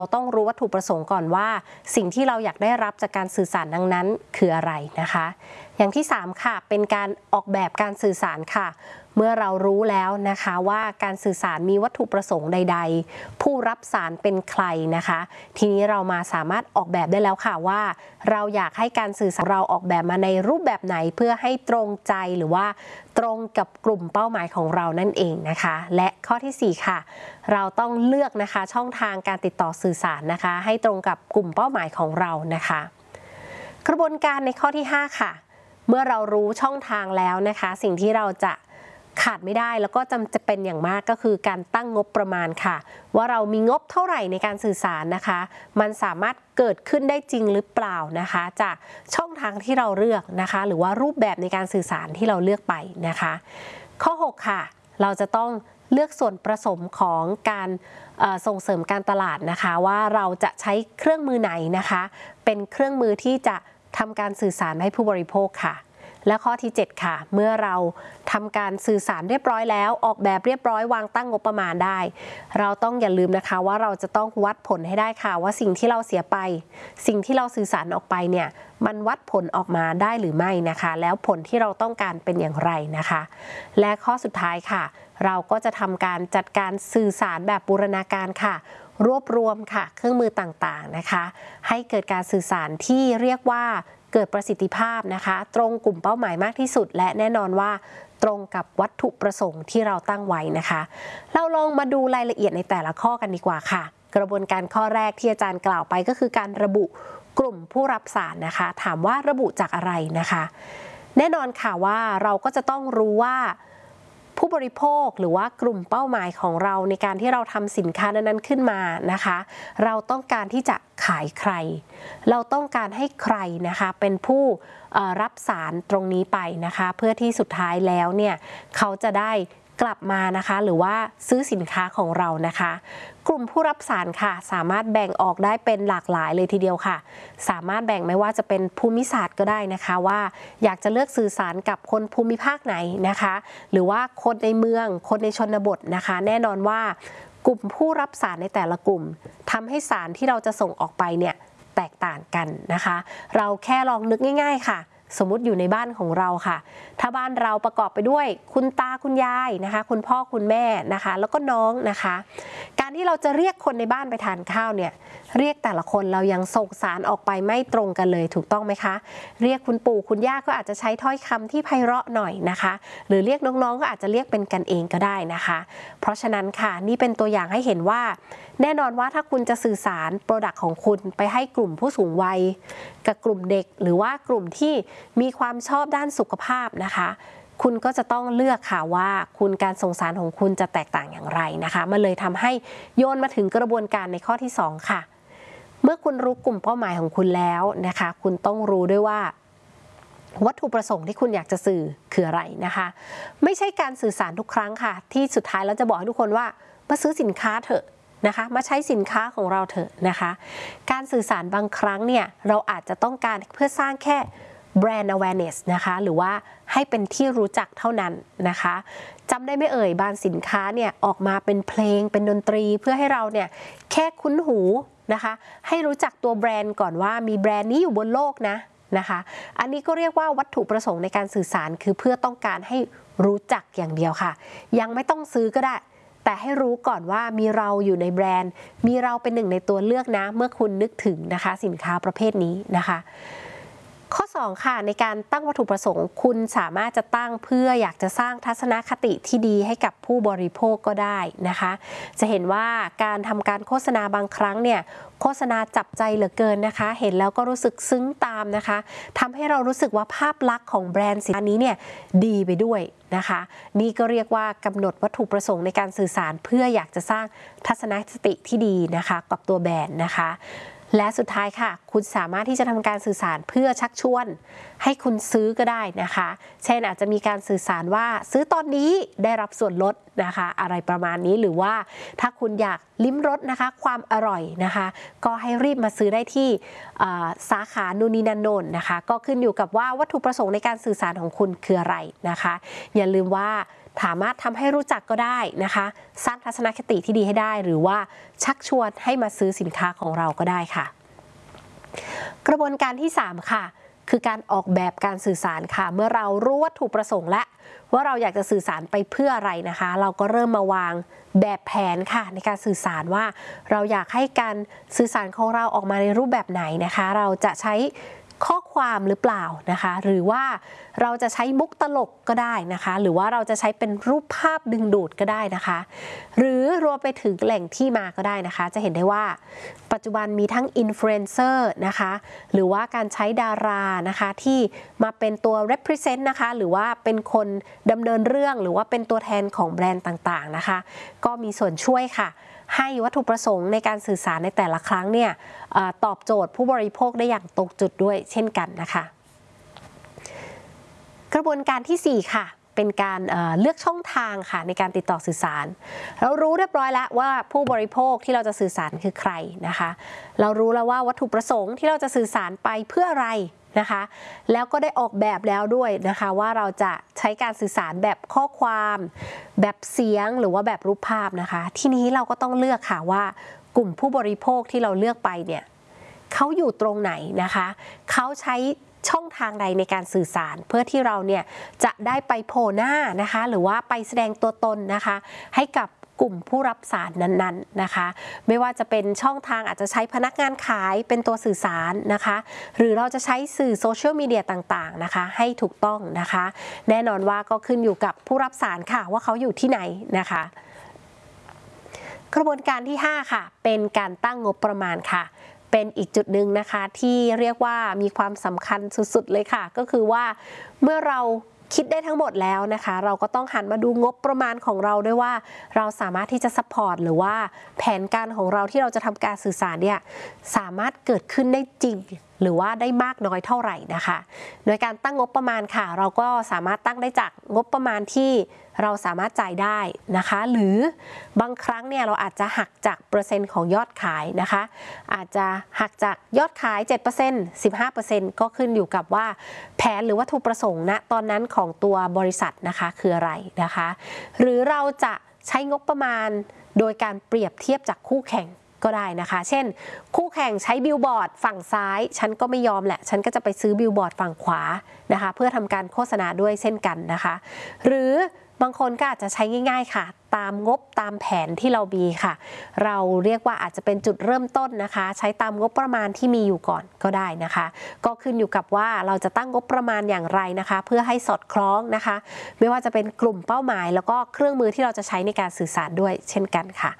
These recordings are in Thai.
เราต้องรู้วัตถุประสงค์ก่อนว่าสิ่งที่เราอยากได้รับจากการสื่อสารนั้นคืออะไรนะคะอย่างที่3ค่ะเป็นการออกแบบการสื่อสารค่ะเมื่อเรารู้แล้วนะคะว่าการสื่อสารมีวัตถุประสงค์ใดๆผู้รับสารเป็นใครนะคะทีนี้เรามาสามารถออกแบบได้แล้วค่ะว่าเราอยากให้การสื่อสารเราออกแบบมาในรูปแบบไหนเพื่อให้ตรงใจหรือว่าตรงกับกลุ่มเป้าหมายของเรานั่นเองนะคะและข้อที่4ค่ะเราต้องเลือกนะคะช่องทางการติดต่อสื่อสารนะคะให้ตรงกับกลุ่มเป้าหมายของเรานะคะกระบวนการในข้อที่5ค่ะเมื่อเรารู้ช่องทางแล้วนะคะสิ่งที่เราจะขาดไม่ได้แล้วก็จะเป็นอย่างมากก็คือการตั้งงบประมาณค่ะว่าเรามีงบเท่าไหร่ในการสื่อสารนะคะมันสามารถเกิดขึ้นได้จริงหรือเปล่านะคะจากช่องทางที่เราเลือกนะคะหรือว่ารูปแบบในการสื่อสารที่เราเลือกไปนะคะข้อ6ค่ะเราจะต้องเลือกส่วนผสมของการส่งเสริมการตลาดนะคะว่าเราจะใช้เครื่องมือไหนนะคะเป็นเครื่องมือที่จะทำการสื่อสารให้ผู้บริโภคค่ะและข้อที่7ค่ะเมื่อเราทำการสื่อสารเรียบร้อยแล้วออกแบบเรียบร้อยวางตั้งงบประมาณได้เราต้องอย่าลืมนะคะว่าเราจะต้องวัดผลให้ได้ค่ะว่าสิ่งที่เราเสียไปสิ่งที่เราสื่อสารออกไปเนี่ยมันวัดผลออกมาได้หรือไม่นะคะแล้วผลที่เราต้องการเป็นอย่างไรนะคะและข้อสุดท้ายค่ะเราก็จะทำการจัดการสื่อสารแบบบูรณาการค่ะรวบรวมค่ะเครื่องมือต่างๆนะคะให้เกิดการสื่อสารที่เรียกว่าเกิดประสิทธิภาพนะคะตรงกลุ่มเป้าหมายมากที่สุดและแน่นอนว่าตรงกับวัตถุประสงค์ที่เราตั้งไว้นะคะเราลองมาดูรายละเอียดในแต่ละข้อกันดีกว่าค่ะกระบวนการข้อแรกที่อาจารย์กล่าวไปก็คือการระบุกลุ่มผู้รับสารนะคะถามว่าระบุจากอะไรนะคะแน่นอนค่ะว่าเราก็จะต้องรู้ว่าผู้บริโภคหรือว่ากลุ่มเป้าหมายของเราในการที่เราทำสินค้านั้นขึ้นมานะคะเราต้องการที่จะขายใครเราต้องการให้ใครนะคะเป็นผู้รับสารตรงนี้ไปนะคะเพื่อที่สุดท้ายแล้วเนี่ยเขาจะได้กลับมานะคะหรือว่าซื้อสินค้าของเรานะคะกลุ่มผู้รับสารค่ะสามารถแบ่งออกได้เป็นหลากหลายเลยทีเดียวค่ะสามารถแบ่งไม่ว่าจะเป็นภูมิศาสตร์ก็ได้นะคะว่าอยากจะเลือกสื่อสารกับคนภูมิภาคไหนนะคะหรือว่าคนในเมืองคนในชนบทนะคะแน่นอนว่ากลุ่มผู้รับสารในแต่ละกลุ่มทำให้สารที่เราจะส่งออกไปเนี่ยแตกต่างกันนะคะเราแค่ลองนึกง่ายๆค่ะสมมุติอยู่ในบ้านของเราค่ะถ้าบ้านเราประกอบไปด้วยคุณตาคุณยายนะคะคุณพ่อคุณแม่นะคะแล้วก็น้องนะคะการที่เราจะเรียกคนในบ้านไปทานข้าวเนี่ยเรียกแต่ละคนเรายังส่งสารออกไปไม่ตรงกันเลยถูกต้องไหมคะเรียกคุณปู่คุณย่าก็อาจจะใช้ถ้อยคำที่ไพเราะหน่อยนะคะหรือเรียกน้องๆก็อาจจะเรียกเป็นกันเองก็ได้นะคะเพราะฉะนั้นค่ะนี่เป็นตัวอย่างให้เห็นว่าแน่นอนว่าถ้าคุณจะสื่อสารโปรดักต์ของคุณไปให้กลุ่มผู้สูงวัยกับกลุ่มเด็กหรือว่ากลุ่มที่มีความชอบด้านสุขภาพนะคะคุณก็จะต้องเลือกค่ะว่าคุณการส่งสารของคุณจะแตกต่างอย่างไรนะคะมันเลยทำให้โยนมาถึงกระบวนการในข้อที่2ค่ะเมื่อคุณรู้กลุ่มเป้าหมายของคุณแล้วนะคะคุณต้องรู้ด้วยว่าวัตถุประสงค์ที่คุณอยากจะสื่อคืออะไรนะคะไม่ใช่การสื่อสารทุกครั้งค่ะที่สุดท้ายเราจะบอกให้ทุกคนว่ามาซื้อสินค้าเถอะนะคะมาใช้สินค้าของเราเถอะนะคะการสื่อสารบางครั้งเนี่ยเราอาจจะต้องการเพื่อสร้างแค่แบรนด์ awareness นะคะหรือว่าให้เป็นที่รู้จักเท่านั้นนะคะจำได้ไหมเอ่ยบางสินค้าเนี่ยออกมาเป็นเพลงเป็นดนตรีเพื่อให้เราเนี่ยแค่คุ้นหูนะคะให้รู้จักตัวแบรนด์ก่อนว่ามีแบรนด์นี้อยู่บนโลกนะคะอันนี้ก็เรียกว่าวัตถุประสงค์ในการสื่อสารคือเพื่อต้องการให้รู้จักอย่างเดียวค่ะยังไม่ต้องซื้อก็ได้แต่ให้รู้ก่อนว่ามีเราอยู่ในแบรนด์มีเราเป็นหนึ่งในตัวเลือกนะเมื่อคุณนึกถึงนะคะสินค้าประเภทนี้นะคะข้อ2ค่ะในการตั้งวัตถุประสงค์คุณสามารถจะตั้งเพื่ออยากจะสร้างทัศนคติที่ดีให้กับผู้บริโภคก็ได้นะคะจะเห็นว่าการทำการโฆษณาบางครั้งเนี่ยโฆษณาจับใจเหลือเกินนะคะเห็นแล้วก็รู้สึกซึ้งตามนะคะทำให้เรารู้สึกว่าภาพลักษณ์ของแบรนด์สินค้านี้เนี่ยดีไปด้วยนะคะนี่ก็เรียกว่ากำหนดวัตถุประสงค์ในการสื่อสารเพื่ออยากจะสร้างทัศนคติที่ดีนะคะกับตัวแบรนด์นะคะและสุดท้ายค่ะคุณสามารถที่จะทำการสื่อสารเพื่อชักชวนให้คุณซื้อก็ได้นะคะเช่นอาจจะมีการสื่อสารว่าซื้อตอนนี้ได้รับส่วนลดนะคะอะไรประมาณนี้หรือว่าถ้าคุณอยากลิ้มรสนะคะความอร่อยนะคะก็ให้รีบมาซื้อได้ที่สาขานูนีนันโนนนะคะก็ขึ้นอยู่กับว่าวัตถุประสงค์ในการสื่อสารของคุณคืออะไรนะคะอย่าลืมว่าสามารถทำให้รู้จักก็ได้นะคะสร้างทัศนคติที่ดีให้ได้หรือว่าชักชวนให้มาซื้อสินค้าของเราก็ได้ค่ะกระบวนการที่3ค่ะคือการออกแบบการสื่อสารค่ะเมื่อเรารู้วัตถุประสงค์และว่าเราอยากจะสื่อสารไปเพื่ออะไรนะคะเราก็เริ่มมาวางแบบแผนค่ะในการสื่อสารว่าเราอยากให้การสื่อสารของเราออกมาในรูปแบบไหนนะคะเราจะใช้ข้อความหรือเปล่านะคะหรือว่าเราจะใช้มุกตลกก็ได้นะคะหรือว่าเราจะใช้เป็นรูปภาพดึงดูดก็ได้นะคะหรือรวมไปถึงแหล่งที่มาก็ได้นะคะจะเห็นได้ว่าปัจจุบันมีทั้งอินฟลูเอนเซอร์นะคะหรือว่าการใช้ดารานะคะที่มาเป็นตัว represent นะคะหรือว่าเป็นคนดำเนินเรื่องหรือว่าเป็นตัวแทนของแบรนด์ต่างๆนะคะก็มีส่วนช่วยค่ะให้วัตถุประสงค์ในการสื่อสารในแต่ละครั้งเนี่ยตอบโจทย์ผู้บริโภคได้อย่างตรงจุดด้วยเช่นกันนะคะกระบวนการที่4ค่ะเป็นการเลือกช่องทางค่ะในการติดต่อสื่อสารเรารู้เรียบร้อยแล้วว่าผู้บริโภคที่เราจะสื่อสารคือใครนะคะเรารู้แล้วว่าวัตถุประสงค์ที่เราจะสื่อสารไปเพื่ออะไรนะคะแล้วก็ได้ออกแบบแล้วด้วยนะคะว่าเราจะใช้การสื่อสารแบบข้อความแบบเสียงหรือว่าแบบรูปภาพนะคะทีนี้เราก็ต้องเลือกค่ะว่ากลุ่มผู้บริโภคที่เราเลือกไปเนี่ยเขาอยู่ตรงไหนนะคะเขาใช้ช่องทางใดในการสื่อสารเพื่อที่เราเนี่ยจะได้ไปโผล่หน้านะคะหรือว่าไปแสดงตัวตนนะคะให้กับกลุ่มผู้รับสารนั้นๆนะคะไม่ว่าจะเป็นช่องทางอาจจะใช้พนักงานขายเป็นตัวสื่อสารนะคะหรือเราจะใช้สื่อโซเชียลมีเดียต่างๆนะคะให้ถูกต้องนะคะแน่นอนว่าก็ขึ้นอยู่กับผู้รับสารค่ะว่าเขาอยู่ที่ไหนนะคะกระบวนการที่5ค่ะเป็นการตั้งงบประมาณค่ะเป็นอีกจุดหนึ่งนะคะที่เรียกว่ามีความสำคัญสุดๆเลยค่ะก็คือว่าเมื่อเราคิดได้ทั้งหมดแล้วนะคะเราก็ต้องหันมาดูงบประมาณของเราด้วยว่าเราสามารถที่จะซัพพอร์ตหรือว่าแผนการของเราที่เราจะทำการสื่อสารเนี่ยสามารถเกิดขึ้นได้จริงหรือว่าได้มากน้อยเท่าไหร่นะคะโดยการตั้งงบประมาณค่ะเราก็สามารถตั้งได้จากงบประมาณที่เราสามารถจ่ายได้นะคะหรือบางครั้งเนี่ยเราอาจจะหักจากเปอร์เซ็นต์ของยอดขายนะคะอาจจะหักจากยอดขาย 7% 15% ก็ขึ้นอยู่กับว่าแผนหรือวัตถุประสงค์ณตอนนั้นของตัวบริษัทนะคะคืออะไรนะคะหรือเราจะใช้งบประมาณโดยการเปรียบเทียบจากคู่แข่งก็ได้นะคะเช่นคู่แข่งใช้บิลบอร์ดฝั่งซ้ายฉันก็ไม่ยอมแหละฉันก็จะไปซื้อบิลบอร์ดฝั่งขวานะคะเพื่อทำการโฆษณาด้วยเช่นกันนะคะหรือบางคนก็อาจจะใช้ง่ายๆค่ะตามงบตามแผนที่เรามีค่ะเราเรียกว่าอาจจะเป็นจุดเริ่มต้นนะคะใช้ตามงบประมาณที่มีอยู่ก่อนก็ได้นะคะก็ขึ้นอยู่กับว่าเราจะตั้งงบประมาณอย่างไรนะคะเพื่อให้สอดคล้องนะคะไม่ว่าจะเป็นกลุ่มเป้าหมายแล้วก็เครื่องมือที่เราจะใช้ในการสื่อสารด้วยเช่นกันค่ะ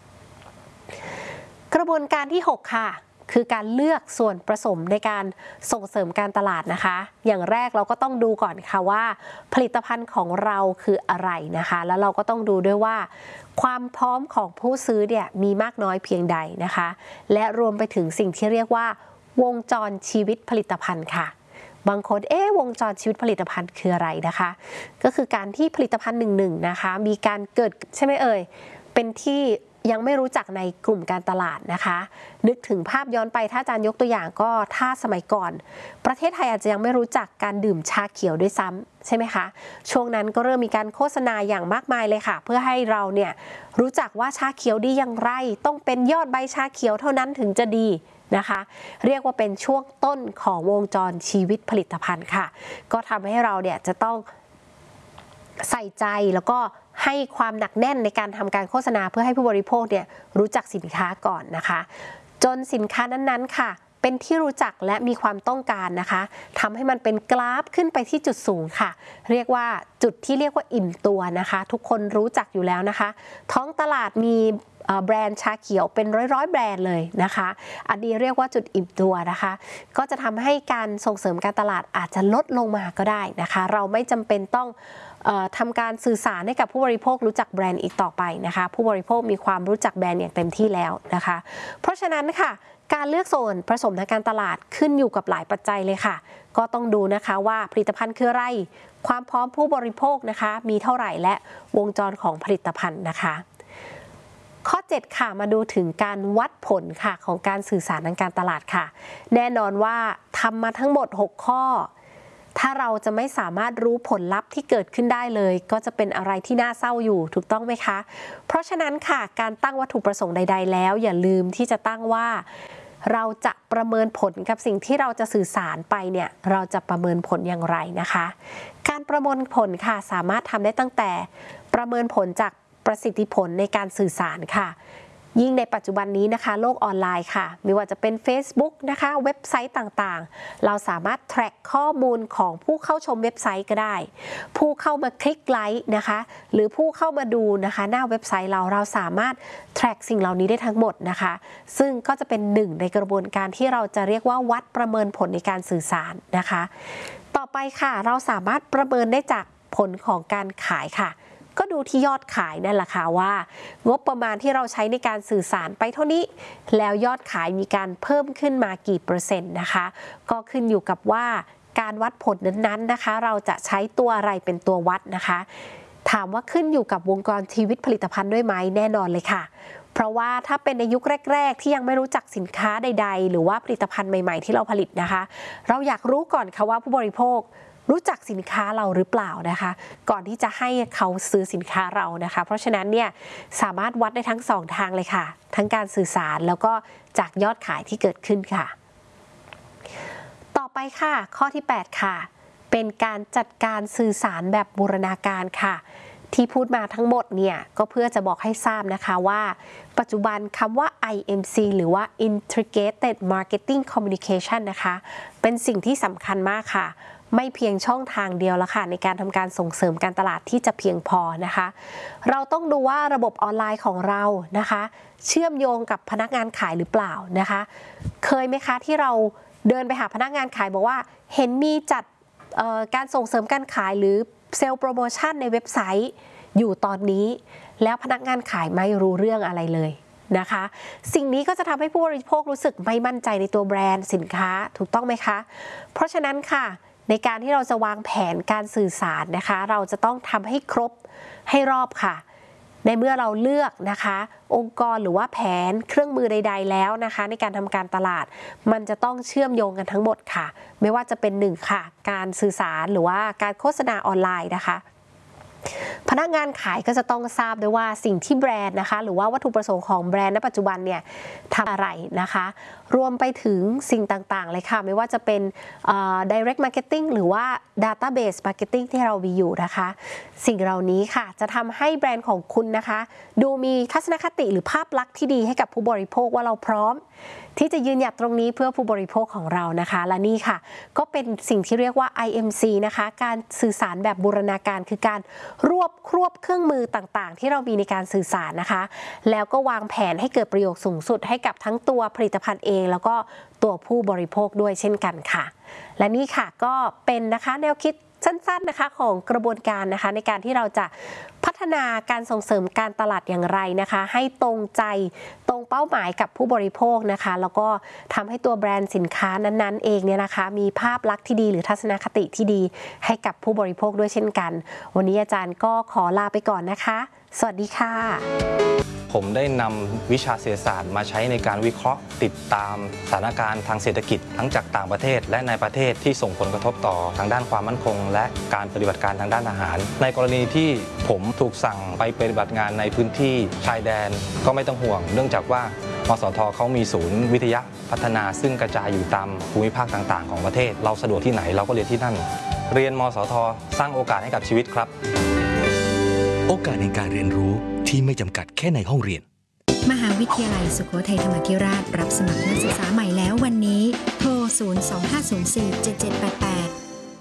กระบวนการที่6ค่ะคือการเลือกส่วนผสมในการส่งเสริมการตลาดนะคะอย่างแรกเราก็ต้องดูก่อนค่ะว่าผลิตภัณฑ์ของเราคืออะไรนะคะแล้วเราก็ต้องดูด้วยว่าความพร้อมของผู้ซื้อเนี่ยมีมากน้อยเพียงใดนะคะและรวมไปถึงสิ่งที่เรียกว่าวงจรชีวิตผลิตภัณฑ์ค่ะบางคนวงจรชีวิตผลิตภัณฑ์คืออะไรนะคะก็คือการที่ผลิตภัณฑ์หนึ่งนะคะมีการเกิดใช่ไหมเป็นที่ยังไม่รู้จักในกลุ่มการตลาดนะคะนึกถึงภาพย้อนไปถ้าอาจารย์ยกตัวอย่างก็ถ้าสมัยก่อนประเทศไทยอาจจะยังไม่รู้จักการดื่มชาเขียวด้วยซ้ำใช่ไหมคะช่วงนั้นก็เริ่มมีการโฆษณาอย่างมากมายเลยค่ะเพื่อให้เราเนี่ยรู้จักว่าชาเขียวดีอย่างไรต้องเป็นยอดใบชาเขียวเท่านั้นถึงจะดีนะคะเรียกว่าเป็นช่วงต้นของวงจรชีวิตผลิตภัณฑ์ค่ะก็ทำให้เราเนี่ยจะต้องใส่ใจแล้วก็ให้ความหนักแน่นในการทำการโฆษณาเพื่อให้ผู้บริโภคเนี่ยรู้จักสินค้าก่อนนะคะจนสินค้านั้นๆค่ะเป็นที่รู้จักและมีความต้องการนะคะทำให้มันเป็นกราฟขึ้นไปที่จุดสูงค่ะเรียกว่าจุดที่เรียกว่าอิ่มตัวนะคะทุกคนรู้จักอยู่แล้วนะคะท้องตลาดมีแบรนด์ชาเขียวเป็นร้อยแบรนด์เลยนะคะอันนี้เรียกว่าจุดอิ่มตัวนะคะก็จะทำให้การส่งเสริมการตลาดอาจจะลดลงมาก็ได้นะคะเราไม่จำเป็นต้องทำการสื่อสารให้กับผู้บริโภครู้จักแบรนด์อีกต่อไปนะคะผู้บริโภคมีความรู้จักแบรนด์อย่างเต็มที่แล้วนะคะเพราะฉะนั้นค่ะการเลือกส่วนผสมทางการตลาดขึ้นอยู่กับหลายปัจจัยเลยค่ะก็ต้องดูนะคะว่าผลิตภัณฑ์คืออะไรความพร้อมผู้บริโภคนะคะมีเท่าไหร่และวงจรของผลิตภัณฑ์นะคะข้อ7ค่ะมาดูถึงการวัดผลค่ะของการสื่อสารทางการตลาดค่ะแน่นอนว่าทำมาทั้งหมด6ข้อถ้ถ้าเราจะไม่สามารถรู้ผลลัพธ์ที่เกิดขึ้นได้เลยก็จะเป็นอะไรที่น่าเศร้าอยู่ถูกต้องไหมคะเพราะฉะนั้นค่ะการตั้งวัตถุประสงค์ใดๆแล้วอย่าลืมที่จะตั้งว่าเราจะประเมินผลกับสิ่งที่เราจะสื่อสารไปเนี่ยเราจะประเมินผลอย่างไรนะคะการประเมินผลค่ะสามารถทำได้ตั้งแต่ประเมินผลจากประสิทธิผลในการสื่อสารค่ะยิ่งในปัจจุบันนี้นะคะโลกออนไลน์ค่ะไม่ว่าจะเป็น Facebook นะคะเว็บไซต์ต่างๆเราสามารถ track ข้อมูลของผู้เข้าชมเว็บไซต์ก็ได้ผู้เข้ามาคลิกไลค์นะคะหรือผู้เข้ามาดูนะคะหน้าเว็บไซต์เราสามารถ track สิ่งเหล่านี้ได้ทั้งหมดนะคะซึ่งก็จะเป็นหนึ่งในกระบวนการที่เราจะเรียกว่าวัดประเมินผลในการสื่อสารนะคะต่อไปค่ะเราสามารถประเมินได้จากผลของการขายค่ะก็ดูที่ยอดขายนั่นแหละค่ะว่างบประมาณที่เราใช้ในการสื่อสารไปเท่านี้แล้วยอดขายมีการเพิ่มขึ้นมากี่เปอร์เซ็นต์นะคะก็ขึ้นอยู่กับว่าการวัดผลนั้นๆนะคะเราจะใช้ตัวอะไรเป็นตัววัดนะคะถามว่าขึ้นอยู่กับวงจรชีวิตผลิตภัณฑ์ด้วยไหมแน่นอนเลยค่ะเพราะว่าถ้าเป็นในยุคแรกๆที่ยังไม่รู้จักสินค้าใดๆหรือว่าผลิตภัณฑ์ใหม่ๆที่เราผลิตนะคะเราอยากรู้ก่อนค่ะว่าผู้บริโภครู้จักสินค้าเราหรือเปล่านะคะก่อนที่จะให้เขาซื้อสินค้าเรานะคะเพราะฉะนั้นเนี่ยสามารถวัดได้ทั้งสองทางเลยค่ะทั้งการสื่อสารแล้วก็จากยอดขายที่เกิดขึ้นค่ะต่อไปค่ะข้อที่8ค่ะเป็นการจัดการสื่อสารแบบบูรณาการค่ะที่พูดมาทั้งหมดเนี่ยก็เพื่อจะบอกให้ทราบนะคะว่าปัจจุบันคำว่า IMC หรือว่า Integrated Marketing Communication นะคะเป็นสิ่งที่สำคัญมากค่ะไม่เพียงช่องทางเดียวแล้วค่ะในการทำการส่งเสริมการตลาดที่จะเพียงพอนะคะเราต้องดูว่าระบบออนไลน์ของเรานะคะเชื่อมโยงกับพนักงานขายหรือเปล่านะคะเคยไหมคะที่เราเดินไปหาพนักงานขายบอกว่าเห็นมีจัดการส่งเสริมการขายหรือเซลล์โปรโมชั่นในเว็บไซต์อยู่ตอนนี้แล้วพนักงานขายไม่รู้เรื่องอะไรเลยนะคะสิ่งนี้ก็จะทำให้ผู้บริโภครู้สึกไม่มั่นใจในตัวแบรนด์สินค้าถูกต้องไหมคะเพราะฉะนั้นค่ะในการที่เราจะวางแผนการสื่อสารนะคะเราจะต้องทำให้ครบให้รอบค่ะในเมื่อเราเลือกนะคะองค์กรหรือว่าแผนเครื่องมือใดๆแล้วนะคะในการทำการตลาดมันจะต้องเชื่อมโยงกันทั้งหมดค่ะไม่ว่าจะเป็น1ค่ะการสื่อสารหรือว่าการโฆษณาออนไลน์นะคะพนักงานขายก็จะต้องทราบด้วยว่าสิ่งที่แบรนด์นะคะหรือว่าวัตถุประสงค์ของแบรนด์ณปัจจุบันเนี่ยทำอะไรนะคะรวมไปถึงสิ่งต่างๆเลยค่ะไม่ว่าจะเป็นdirect marketing หรือว่า database marketing ที่เรามีอยู่นะคะสิ่งเหล่านี้ค่ะจะทำให้แบรนด์ของคุณนะคะดูมีทัศนคติหรือภาพลักษณ์ที่ดีให้กับผู้บริโภคว่าเราพร้อมที่จะยืนหยัดตรงนี้เพื่อผู้บริโภคของเรานะคะและนี่ค่ะก็เป็นสิ่งที่เรียกว่า IMC นะคะการสื่อสารแบบบูรณาการคือการรวบเครื่องมือต่างๆที่เรามีในการสื่อสารนะคะแล้วก็วางแผนให้เกิดประโยชน์สูงสุดให้กับทั้งตัวผลิตภัณฑ์เองแล้วก็ตัวผู้บริโภคด้วยเช่นกันค่ะและนี่ค่ะก็เป็นนะคะแนวคิดสั้นๆนะคะของกระบวนการนะคะในการที่เราจะพัฒนาการส่งเสริมการตลาดอย่างไรนะคะให้ตรงใจตรงเป้าหมายกับผู้บริโภคนะคะแล้วก็ทำให้ตัวแบรนด์สินค้านั้นๆเองเนี่ยนะคะมีภาพลักษณ์ที่ดีหรือทัศนคติที่ดีให้กับผู้บริโภคด้วยเช่นกันวันนี้อาจารย์ก็ขอลาไปก่อนนะคะสวัสดีค่ะผมได้นำวิชาเศรษฐศาสตร์มาใช้ในการวิเคราะห์ติดตามสถานการณ์ทางเศรษฐกิจทั้งจากต่างประเทศและในประเทศที่ส่งผลกระทบต่อทางด้านความมั่นคงและการปฏิบัติการทางด้านอาหารในกรณีที่ผมถูกสั่งไปปฏิบัติงานในพื้นที่ชายแดนก็ไม่ต้องห่วงเนื่องจากว่ามสท.เขามีศูนย์วิทยาพัฒนาซึ่งกระจายอยู่ตามภูมิภาคต่างๆของประเทศเราสะดวกที่ไหนเราก็เรียนที่นั่นเรียนมสท.สร้างโอกาสให้กับชีวิตครับโอกาสในการเรียนรู้ที่ไม่จำกัดแค่ในห้องเรียนมหาวิทยาลัยสุโขทัยธรรมาธิราชรับสมัครนักศึกษาใหม่แล้ววันนี้โทร 025047788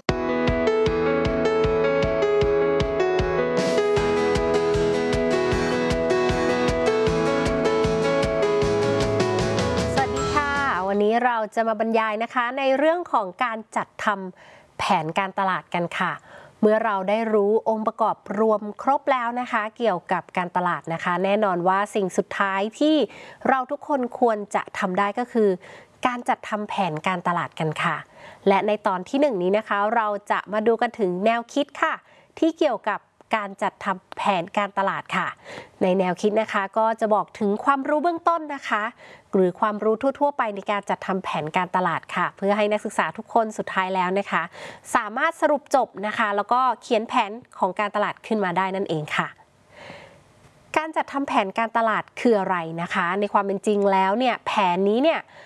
สวัสดีค่ะวันนี้เราจะมาบรรยายนะคะในเรื่องของการจัดทำแผนการตลาดกันค่ะเมื่อเราได้รู้องค์ประกอบรวมครบแล้วนะคะเกี่ยวกับการตลาดนะคะแน่นอนว่าสิ่งสุดท้ายที่เราทุกคนควรจะทำได้ก็คือการจัดทำแผนการตลาดกันค่ะและในตอนที่1นี้นะคะเราจะมาดูกันถึงแนวคิดค่ะที่เกี่ยวกับการจัดทำแผนการตลาดค่ะในแนวคิดนะคะก็จะบอกถึงความรู้เบื้องต้นนะคะหรือความรู้ทั่วๆไปในการจัดทำแผนการตลาดค่ะเพื่อให้นักศึกษาทุกคนสุดท้ายแล้วนะคะสามารถสรุปจบนะคะแล้วก็เขียนแผนของการตลาดขึ้นมาได้นั่นเองค่ะการจัดทำแผนการตลาดคืออะไรนะคะในความเป็นจริงแล้วเนี่ยแผนนี้เนี่ย